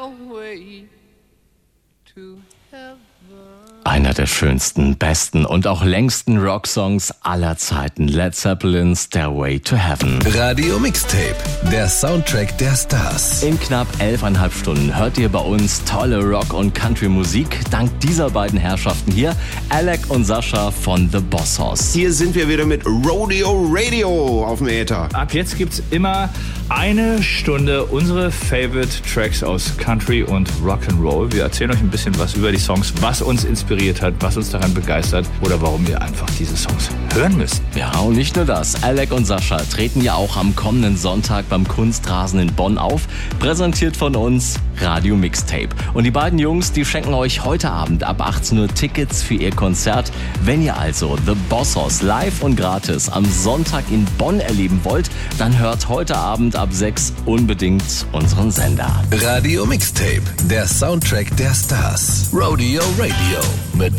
Einer der schönsten, besten und auch längsten Rocksongs aller Zeiten. Led Zeppelin, Stairway to Heaven. Radio Mixtape, der Soundtrack der Stars. In knapp 11,5 Stunden hört ihr bei uns tolle Rock- und Country-Musik. Dank dieser beiden Herrschaften hier, Alec und Sascha von The Boss Hoss. Hier sind wir wieder mit Rodeo Radio auf dem Äther. Ab jetzt gibt's immer eine Stunde unsere Favorite Tracks aus Country und Rock'n'Roll. Wir erzählen euch ein bisschen was über die Songs, was uns inspiriert hat, was uns daran begeistert oder warum ihr einfach diese Songs hören müsst. Ja, und nicht nur das. Alec und Sascha treten ja auch am kommenden Sonntag beim Kunstrasen in Bonn auf. Präsentiert von uns Radio Mixtape. Und die beiden Jungs, die schenken euch heute Abend ab 18 Uhr Tickets für ihr Konzert. Wenn ihr also The Boss Hoss live und gratis am Sonntag in Bonn erleben wollt, dann hört heute Abend ab 6 unbedingt unseren Sender. Radio Mixtape, der Soundtrack der Stars. Rodeo Radio mit